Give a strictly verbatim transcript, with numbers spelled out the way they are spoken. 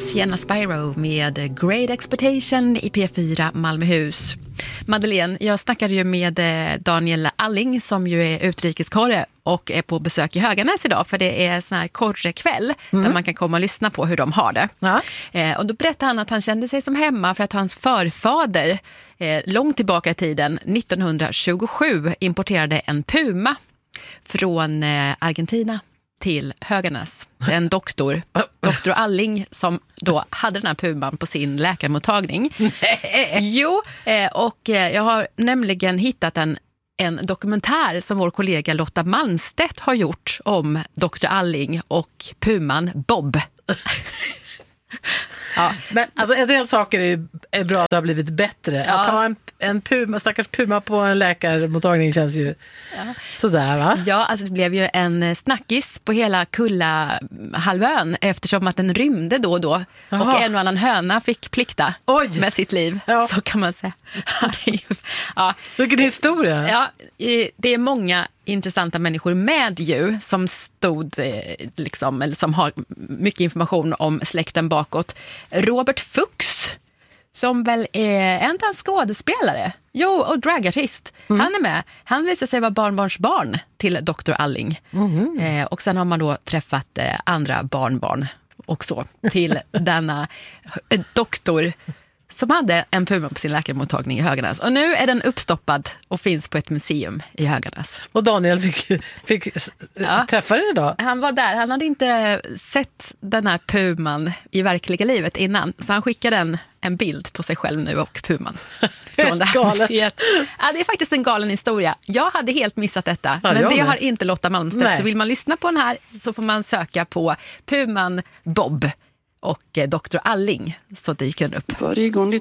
Sienna Spyro med Great Expectation i P fyra Malmöhus. Madeleine, jag snackade ju med Daniel Alling som ju är utrikeskorre och är på besök i Höganäs idag, för det är sån här korrekväll mm. där man kan komma och lyssna på hur de har det. Ja. Eh, och då berättade han att han kände sig som hemma för att hans förfader eh, långt tillbaka i tiden, nittonhundratjugosju, importerade en puma från eh, Argentina till Höganäs. Det är en doktor, doktor Alling, som då hade den här puman på sin läkarmottagning. Jo, och jag har nämligen hittat en, en dokumentär som vår kollega Lotta Malmstedt har gjort om doktor Alling och puman Bob. Ja. Men alltså, en del saker är, är bra att det har blivit bättre. Ja. Att ha en, en puma, stackars puma på en läkarmottagning känns ju ja. sådär, va? Ja, alltså det blev ju en snackis på hela Kulla halvön eftersom att den rymde då och då. Aha. Och en och annan höna fick plikta Oj. med sitt liv, ja. så kan man säga. Ja. Vilken historia! Ja, det är många intressanta människor med ju som stod liksom, eller som har mycket information om släkten bakåt. Robert Fuchs, som väl är en av skådespelare, jo, och dragartist. Mm. Han är med. Han visar sig vara barnbarnsbarn till doktor Alling. Mm. Eh, och sen har man då träffat eh, andra barnbarn också till denna eh, doktor som hade en puma på sin läkarmottagning i Höganäs. Och nu är den uppstoppad och finns på ett museum i Höganäs. Och Daniel fick, fick ja. träffa den idag? Han var där. Han hade inte sett den här puman i verkliga livet innan. Så han skickade en, en bild på sig själv nu och puman. Från det här museet. Ja, det är faktiskt en galen historia. Jag hade helt missat detta. Ja, men det har inte Lotta Malmstedt. Nej. Så vill man lyssna på den här så får man söka på puman Bob och doktor Alling, så dyker den upp. Varje gång